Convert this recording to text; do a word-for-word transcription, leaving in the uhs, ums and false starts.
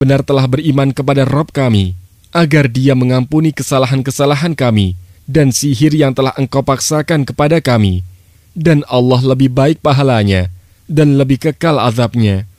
benar telah beriman kepada Rabb kami, agar Dia mengampuni kesalahan-kesalahan kami dan sihir yang telah Engkau paksakan kepada kami. Dan Allah lebih baik pahalanya dan lebih kekal azabnya.